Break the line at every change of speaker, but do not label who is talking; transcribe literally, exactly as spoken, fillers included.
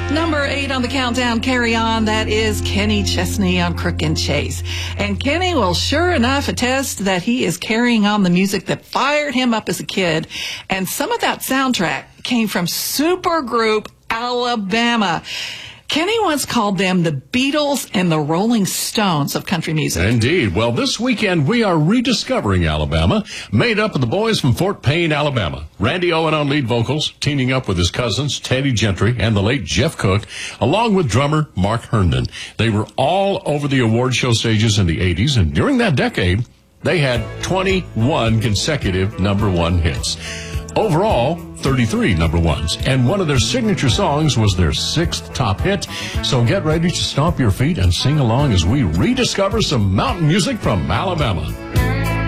Number eight on the countdown, Carry On. That is Kenny Chesney on Crook and Chase. And Kenny will sure enough attest that he is carrying on the music that fired him up as a kid. And some of that soundtrack came from supergroup Alabama. Kenny once called them the Beatles and the Rolling Stones of country music.
Indeed. Well, this weekend we are rediscovering Alabama, made up of the boys from Fort Payne, Alabama. Randy Owen on lead vocals, teaming up with his cousins, Teddy Gentry and the late Jeff Cook, along with drummer Mark Herndon. They were all over the award show stages in the eighties, and during that decade, they had twenty-one consecutive number one hits. Overall, thirty-three number ones, and one of their signature songs was their sixth top hit. So get ready to stomp your feet and sing along as we rediscover some mountain music from Alabama.